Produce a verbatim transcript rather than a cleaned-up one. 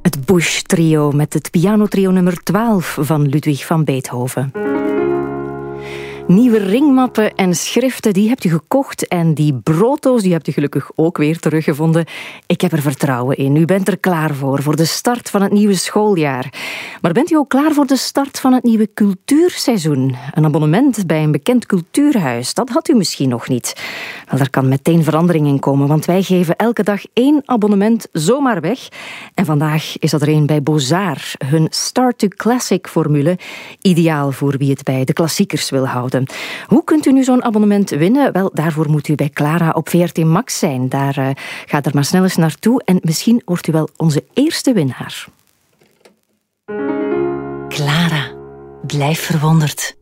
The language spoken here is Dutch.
Het Bush Trio met het pianotrio nummer twaalf van Ludwig van Beethoven. Nieuwe ringmappen en schriften, die hebt u gekocht en die brooddoos, die hebt u gelukkig ook weer teruggevonden. Ik heb er vertrouwen in. U bent er klaar voor, voor de start van het nieuwe schooljaar. Maar bent u ook klaar voor de start van het nieuwe cultuurseizoen? Een abonnement bij een bekend cultuurhuis, dat had u misschien nog niet. Wel, daar kan meteen verandering in komen, want wij geven elke dag één abonnement zomaar weg. En vandaag is dat er een bij Bozar, hun Start to Classic formule, ideaal voor wie het bij de klassiekers wil houden. Hoe kunt u nu zo'n abonnement winnen? Wel, daarvoor moet u bij Clara op V R T Max zijn. Daar uh, gaat er maar snel eens naartoe en misschien wordt u wel onze eerste winnaar. Clara, blijf verwonderd.